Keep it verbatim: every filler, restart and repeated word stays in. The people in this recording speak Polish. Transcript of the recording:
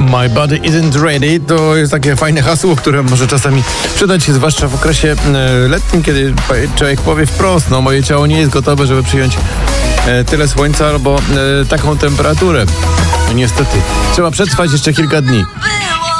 My body isn't ready to jest takie fajne hasło, które może czasami przydać się, zwłaszcza w okresie e, letnim, kiedy człowiek powie wprost, no moje ciało nie jest gotowe, żeby przyjąć e, tyle słońca albo e, taką temperaturę. No niestety, trzeba przetrwać jeszcze kilka dni.